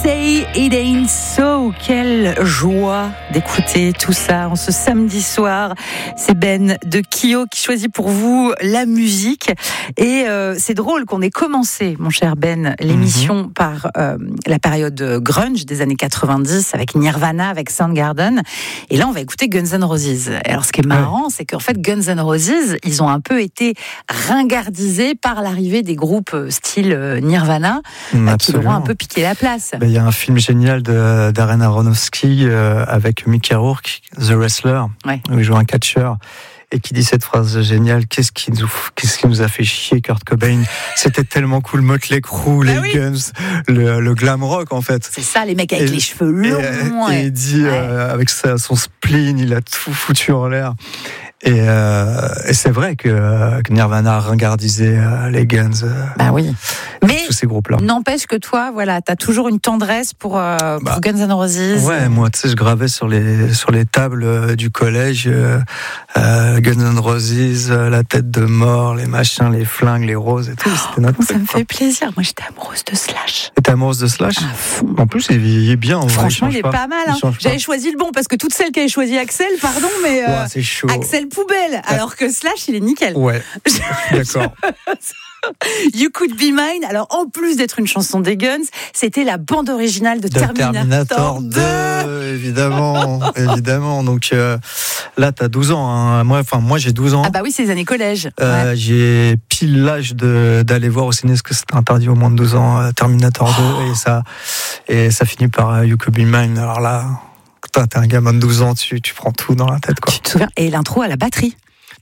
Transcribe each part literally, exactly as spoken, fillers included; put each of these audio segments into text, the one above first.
Say It Ain't So. Quelle joie d'écouter tout ça en ce samedi soir. C'est Ben de Kyo qui choisit pour vous la musique. Et euh, c'est drôle qu'on ait commencé, mon cher Ben, l'émission mm-hmm. par euh, la période grunge des années quatre-vingt-dix avec Nirvana, avec Soundgarden. Et là, on va écouter Guns N' Roses. Alors, ce qui est marrant, ouais. c'est qu'en fait, Guns N' Roses, ils ont un peu été ringardisés par l'arrivée des groupes style Nirvana, mm, qui leur ont un peu piqué la place. Il y a un film génial de, d'Darren Aronofsky euh, avec Mickey Rourke, The Wrestler, ouais. où il joue un catcheur. Et qui dit cette phrase géniale, qu'est-ce qui nous, qu'est-ce qui nous a fait chier, Kurt Cobain? C'était tellement cool, Motley Crue, les bah oui. Guns, le, le glam rock en fait. C'est ça, les mecs avec et, les cheveux longs. Et, et, et il dit, ouais. euh, avec sa, son spleen, il a tout foutu en l'air. Et, euh, et c'est vrai que, que Nirvana a ringardisé euh, les Guns. Euh, bah oui. Mais tous ces groupes-là. N'empêche que toi, voilà, t'as toujours une tendresse pour, euh, pour bah, Guns N' Roses. Ouais, moi, tu sais, je gravais sur les sur les tables euh, du collège euh, euh, Guns N' Roses, euh, la tête de mort, les machins, les flingues, les roses et tout. Oh, c'était notre ça me fait plaisir. Moi, j'étais amoureuse de Slash. T'étais amoureuse de Slash? À fond. En plus, il est bien. En Franchement, vrai, il, il est pas, pas mal. Hein. Il J'avais choisi le bon parce que toutes celles qui avaient choisi Axel, pardon, mais euh, ouais, c'est chaud. Axel poubelle. Alors que Slash, il est nickel. Ouais. D'accord. You Could Be Mine. Alors, en plus d'être une chanson des Guns, c'était la bande originale de, de Terminator, Terminator deux. Évidemment, évidemment. Donc euh, là, t'as douze ans. Hein. Moi, enfin, moi, j'ai douze ans. Ah bah oui, c'est les années collège. Euh, ouais. J'ai pile l'âge de, d'aller voir au ciné, parce que c'était interdit au moins de douze ans, euh, Terminator oh. deux, et ça, et ça finit par euh, You Could Be Mine. Alors là, putain, t'es un gamin de douze ans, tu, tu prends tout dans la tête, quoi. Tu te souviens? Et l'intro à la batterie.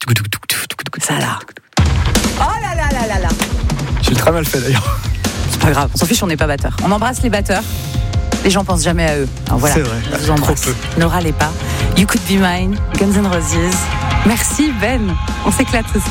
Ça là. Oh là là là là là. J'ai très mal fait d'ailleurs. C'est pas grave, on s'en fiche, on n'est pas batteur. On embrasse les batteurs. Les gens pensent jamais à eux. Alors voilà, c'est vrai. je vous embrasse. Ne râlez pas. You Could Be Mine, Guns N' Roses. Merci Ben. On s'éclate ce soir.